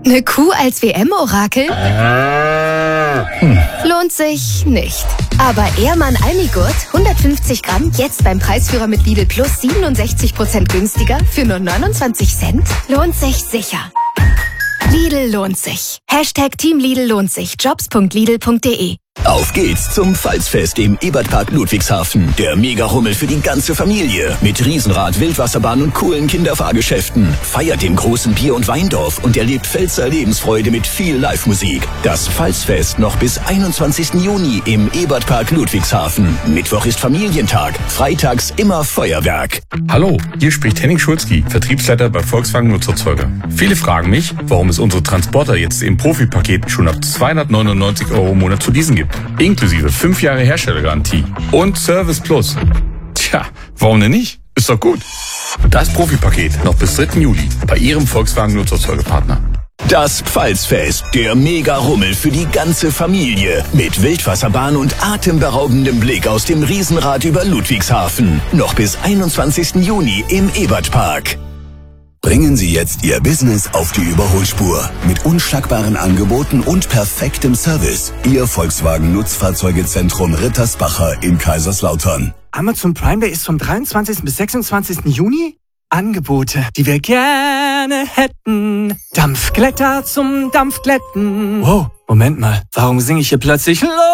Eine Kuh als WM-Orakel? Lohnt sich nicht. Aber Ehrmann Almigurt, 150 Gramm, jetzt beim Preisführer mit Lidl Plus 67% günstiger für nur 29 Cent? Lohnt sich sicher. Lidl lohnt sich. Hashtag Team Lidl lohnt sich. Jobs.lidl.de. Auf geht's zum Pfalzfest im Ebertpark Ludwigshafen. Der Mega-Rummel für die ganze Familie. Mit Riesenrad, Wildwasserbahn und coolen Kinderfahrgeschäften. Feiert den großen Bier- und Weindorf und erlebt Pfälzer Lebensfreude mit viel Live-Musik. Das Pfalzfest noch bis 21. Juni im Ebertpark Ludwigshafen. Mittwoch ist Familientag, freitags immer Feuerwerk. Hallo, hier spricht Henning Schulzki, Vertriebsleiter bei Volkswagen Nutzerzeuger. Viele fragen mich, warum es unsere Transporter jetzt im Profipaket schon ab 299 € im Monat zu leasen gibt. Inklusive 5 Jahre Herstellergarantie und Service Plus. Tja, warum denn nicht? Ist doch gut. Das Profipaket noch bis 3. Juli bei Ihrem Volkswagen Nutzerzeugerpartner. Das Pfalzfest, der Mega-Rummel für die ganze Familie. Mit Wildwasserbahn und atemberaubendem Blick aus dem Riesenrad über Ludwigshafen. Noch bis 21. Juni im Ebertpark. Bringen Sie jetzt Ihr Business auf die Überholspur. Mit unschlagbaren Angeboten und perfektem Service. Ihr Volkswagen Nutzfahrzeugezentrum Rittersbacher in Kaiserslautern. Amazon Prime Day ist vom 23. bis 26. Juni? Angebote, die wir gerne hätten. Dampfglätter zum Dampfglätten. Wow, Moment mal, warum singe ich hier plötzlich